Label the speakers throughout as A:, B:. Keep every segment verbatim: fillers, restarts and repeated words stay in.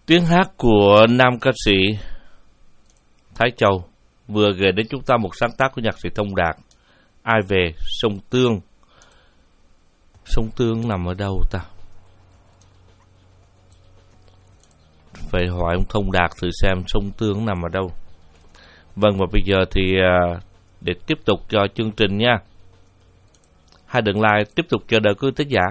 A: Tiếng hát của nam ca sĩ Thái Châu vừa gửi đến chúng ta một sáng tác của nhạc sĩ Thông Đạt. Ai về sông Tương. Sông Tương nằm ở đâu ta? Phải hỏi ông Thông Đạt thử xem sông Tương nằm ở đâu. Vâng, và bây giờ thì để tiếp tục cho chương trình nha, hai đường like tiếp tục chờ đợi quý thính giả.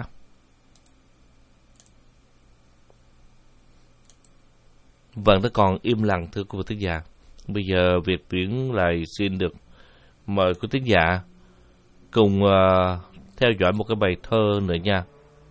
A: Vâng, nó còn im lặng thưa quý thính giả. Bây giờ Việt Tuyến lại xin được mời quý thính giả cùng uh, theo dõi một cái bài thơ nữa nha.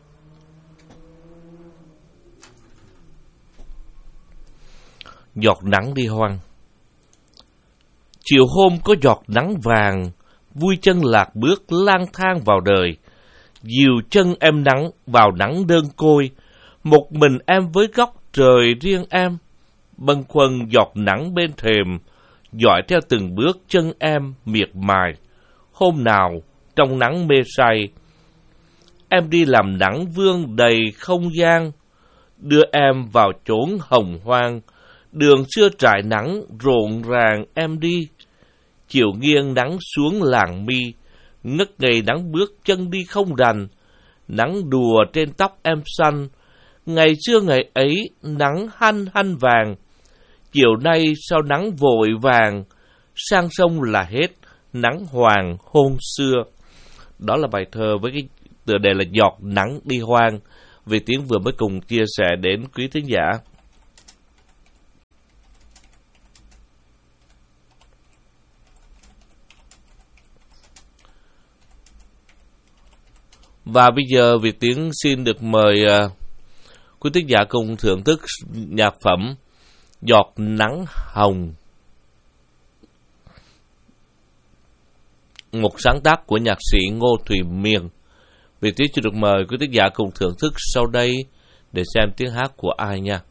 A: Giọt nắng đi hoang. Chiều hôm có giọt nắng vàng, vui chân lạc bước lang thang vào đời. Dìu chân em nắng vào nắng đơn côi, một mình em với góc trời riêng em. Bâng khuâng giọt nắng bên thềm, dõi theo từng bước chân em miệt mài. Hôm nào trong nắng mê say, em đi làm nắng vương đầy không gian, đưa em vào chốn hồng hoang. Đường xưa trải nắng rộn ràng em đi, chiều nghiêng nắng xuống làng mi, ngất ngây nắng bước chân đi không đành. Nắng đùa trên tóc em xanh, ngày xưa ngày ấy nắng hanh hanh vàng. Chiều nay sao nắng vội vàng, sang sông là hết nắng hoàng hôn xưa. Đó là bài thơ với cái tựa đề là Giọt nắng đi hoang, Việt Tiến vừa mới cùng chia sẻ đến quý thính giả. Và bây giờ Việt Tiến xin được mời uh, quý thính giả cùng thưởng thức nhạc phẩm Giọt nắng hồng, một sáng tác của nhạc sĩ Ngô Thùy Miên. Việt Tiến xin được mời quý thính giả cùng thưởng thức sau đây để xem tiếng hát của ai nha.